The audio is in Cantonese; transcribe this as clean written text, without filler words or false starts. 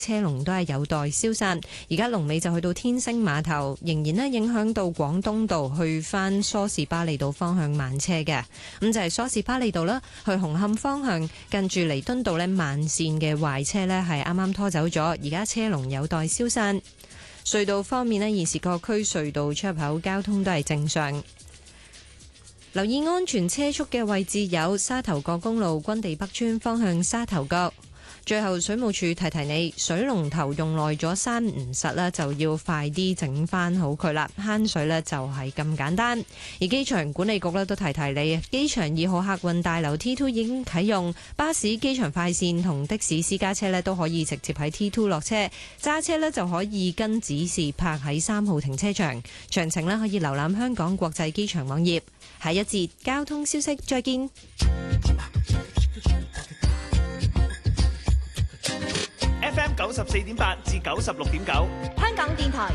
車龍都係有待消散。而家龍尾就去到天星碼頭，仍然呢影響到廣東道去翻梳士巴利道方向慢車嘅。咁就係梳士巴利道啦，去紅磡方向近住彌敦道呢慢線嘅壞車呢係啱啱拖走咗，而家車龍有待消散。隧道方面呢，現時各區隧道出入口交通都係正常。留意安全車速嘅位置有沙頭角公路軍地北村方向沙頭角。最後水務署提提你，水龍頭用耐咗閂唔實啦，就要快啲整翻好佢啦，慳水呢就係咁簡單。而機場管理局呢都提提你，機場2號客運大樓 T2 已經啟用，巴士、機場快線同的士私家車呢都可以直接喺 T2 落車，揸車呢就可以跟指示泊喺3號停車場。詳情呢可以瀏覽香港國際機場網頁。下一節交通消息再見。 FM 94.8至96.9， 香港電台